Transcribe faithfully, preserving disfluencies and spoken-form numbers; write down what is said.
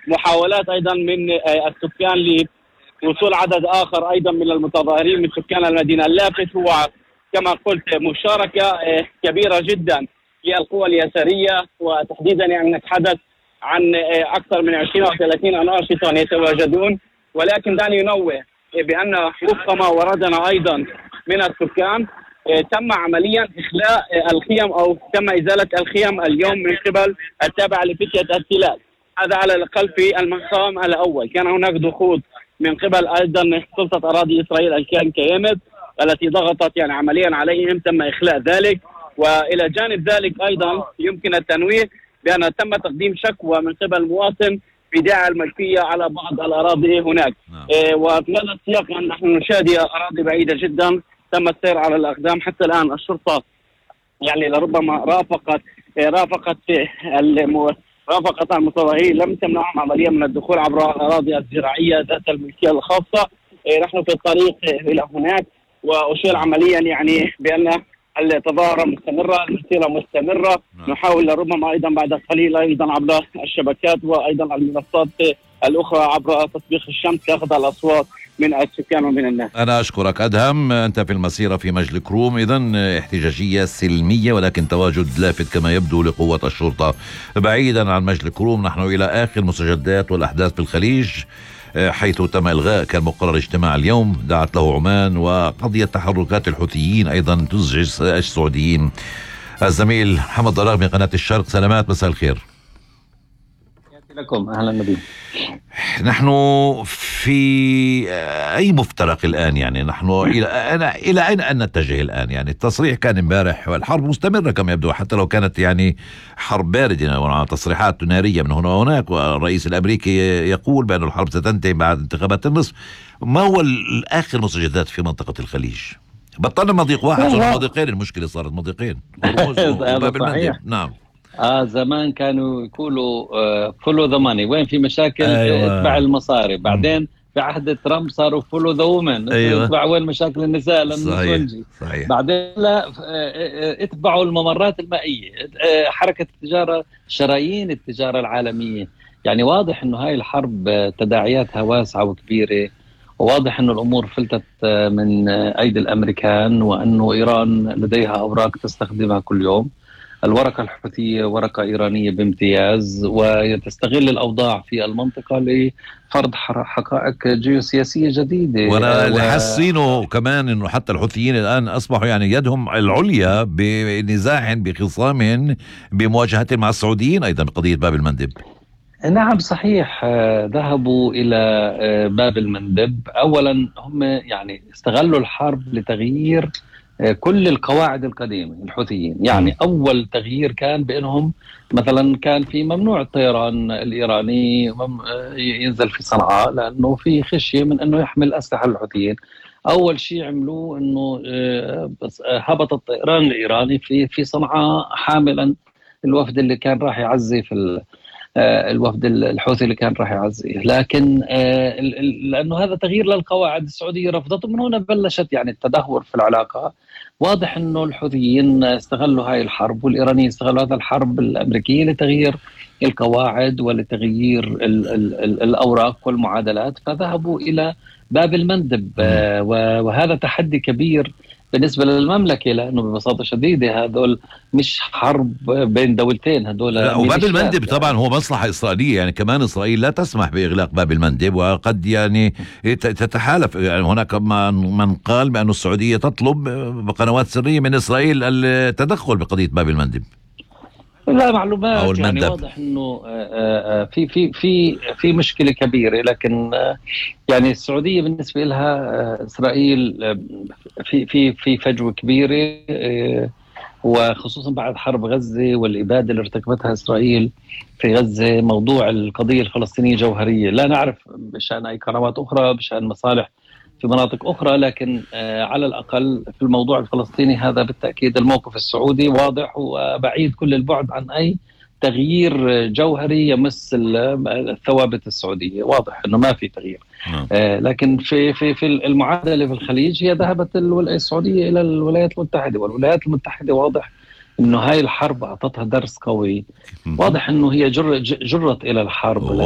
محاولات أيضا من السكان لوصول عدد آخر أيضا من المتظاهرين من سكان المدينة. اللافت هو كما قلت مشاركة كبيرة جدا للقوى اليسارية، وتحديدا يعني نتحدث عن أكثر من عشرين أو ثلاثين ناشطا يتواجدون. ولكن دعني ينوه بأن وفق ما وردنا أيضا من السكان تم عمليا إخلاء الخيم أو تم إزالة الخيم اليوم من قبل التابع لفتية التلال. هذا على الأقل في المقام الأول. كان هناك ضغوط من قبل أيضا سلطة أراضي إسرائيل الكيان كيامد التي ضغطت يعني عمليا عليهم، تم إخلاء ذلك. وإلى جانب ذلك أيضا يمكن التنويه بأن تم تقديم شكوى من قبل مواطن في داعي الملكية على بعض الأراضي هناك. إيه وفي هذا السياق نحن نشاهد أراضي بعيدة جدا تم السير على الأقدام. حتى الآن الشرطة يعني لربما رافقت رافقت رافقت المتظاهرين، لم تمنعهم عمليا من الدخول عبر الأراضي الزراعية ذات الملكية الخاصة. نحن في الطريق إلى هناك، وأشير عمليا يعني بأن التظاهرة مستمرة، المسيرة مستمرة. نحاول لربما أيضا بعد قليل أيضا عبر الشبكات وأيضا المنصات الأخرى عبر تطبيق الشمس لأخذ الأصوات من السكان ومن الناس. أنا أشكرك أدهم. أنت في المسيرة في مجل كروم، إذن احتجاجية سلمية ولكن تواجد لافت كما يبدو لقوة الشرطة بعيدا عن مجل كروم. نحن إلى آخر مستجدات والأحداث في الخليج، حيث تم إلغاء كان مقرر اجتماع اليوم دعت له عمان، وقضية تحركات الحوثيين أيضا تزعج السعوديين. الزميل محمد ضراغ من قناة الشرق، سلامات، مساء الخير. لكم أهلا نبيل. نحن في أي مفترق الآن؟ يعني نحن إلى أنا إلى أين أن نتجه الآن؟ يعني التصريح كان امبارح والحرب مستمرة كما يبدو، حتى لو كانت يعني حرب باردة، تصريحات نارية من هنا وهناك، والرئيس الأمريكي يقول بأن الحرب ستنتهي بعد انتخابات النصف. ما هو الآخر مستجدات في منطقة الخليج؟ بطلنا مضيق واحد، صار مضيقين، المشكلة صارت مضيقين. نعم. آه زمان كانوا يقولوا فولو ذا ماني، وين في مشاكل أيوة. اتبع المصاري. بعدين في عهد ترامب صاروا فولو ذا وومن، أيوة. اتبع وين مشاكل النساء للنسونجي. بعدين لا اتبعوا الممرات المائية، حركة التجارة، شرايين التجارة العالمية. يعني واضح انه هاي الحرب تداعياتها واسعة وكبيرة، وواضح انه الامور فلتت من ايدي الامريكان، وانه ايران لديها اوراق تستخدمها كل يوم. الورقة الحوثية ورقة إيرانية بامتياز، وتستغل الأوضاع في المنطقة لفرض حقائق جيوسياسية جديدة. وانا اللي حاسينه كمان انه حتى الحوثيين الآن أصبحوا يعني يدهم العليا بنزاع بخصام بمواجهة مع السعوديين أيضا بقضية باب المندب. نعم صحيح، ذهبوا إلى باب المندب. أولا هم يعني استغلوا الحرب لتغيير كل القواعد القديمة الحوثيين. يعني أول تغيير كان بأنهم مثلا كان في ممنوع الطيران الإيراني ينزل في صنعاء لأنه في خشية من أنه يحمل أسلحة الحوثيين. أول شيء عملوه أنه هبط الطيران الإيراني في في صنعاء حاملا الوفد اللي كان راح يعزي في الوفد الحوثي اللي كان راح يعزيه. لكن لأنه هذا تغيير للقواعد السعودية رفضته، من هنا بلشت يعني التدهور في العلاقة. واضح أنه الحوثيين استغلوا هاي الحرب، والإيرانيين استغلوا هذا الحرب الأمريكية لتغيير القواعد ولتغيير ال ال ال الأوراق والمعادلات، فذهبوا إلى باب المندب. وهذا تحدي كبير بالنسبة للمملكة، لأنه ببساطة شديدة هذول مش حرب بين دولتين، هذول. وباب المندب طبعا هو مصلحة إسرائيلية، يعني كمان إسرائيل لا تسمح بإغلاق باب المندب، وقد يعني تتحالف. يعني هناك من قال بأن السعودية تطلب بقنوات سرية من إسرائيل التدخل بقضية باب المندب. لا معلومات، يعني واضح انه في في في في مشكله كبيره. لكن يعني السعوديه بالنسبه لها اسرائيل في في في فجوه كبيره، وخصوصا بعد حرب غزه والاباده اللي ارتكبتها اسرائيل في غزه. موضوع القضيه الفلسطينيه جوهريه، لا نعرف بشان اي قنوات اخرى، بشان مصالح في مناطق أخرى، لكن على الأقل في الموضوع الفلسطيني هذا بالتأكيد الموقف السعودي واضح وبعيد كل البعد عن أي تغيير جوهري يمس الثوابت السعودية. واضح أنه ما في تغيير. لكن في في في المعادلة في الخليج هي ذهبت السعودية إلى الولايات المتحدة، والولايات المتحدة واضح أنه هاي الحرب أعطتها درس قوي. واضح أنه هي جر جرت إلى الحرب.